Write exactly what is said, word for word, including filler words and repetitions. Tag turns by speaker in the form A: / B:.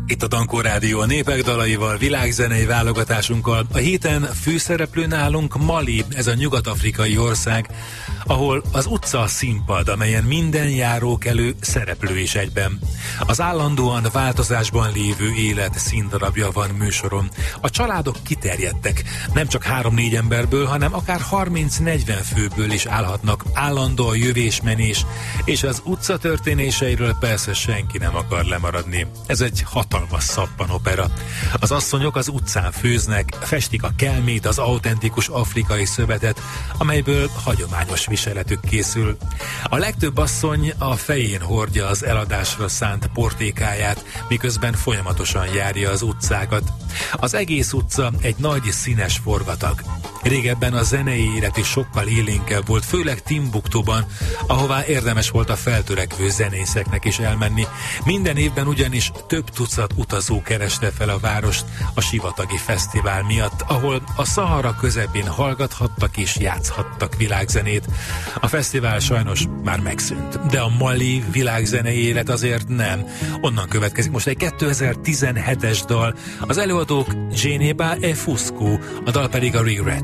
A: Itt a Dankó Rádió a népek dalaival, világzenei válogatásunkkal. A héten főszereplő nálunk Mali, ez a nyugat-afrikai ország, ahol az utca a színpad, amelyen minden járókelő szereplő is egyben. Az állandóan változásban lévő élet színdarabja van műsoron. A családok kiterjedtek, nem csak három-négy emberből, hanem akár harminc-negyven főből is állhatnak, állandó a jövés-menés, és az utca történéseiről persze senki nem akar lemaradni. Ez egy hatalmas szappanopera. Az asszonyok az utcán főznek, festik a kelmét, az autentikus afrikai szövetet, amelyből hagyományos viseletük készül. A legtöbb asszony a fején hordja az eladásra szánt portékáját, miközben folyamatosan járja az utcákat. Az egész utca egy nagy színes forgatag. Régebben a zenei élet is sokkal élénkebb volt, főleg Timbuktuban, ahová érdemes volt a feltörekvő zenészeknek is elmenni. Minden évben ugyanis több tucat utazó kereste fel a várost a sivatagi fesztivál miatt, ahol a Szahara közepén hallgathattak és játszhattak világzenét. A fesztivál sajnos már megszűnt, de a mali világzenei élet azért nem. Onnan következik most egy kétezer-tizenhetes dal, az előadók Geneba e Fusco, a dal pedig a Regret.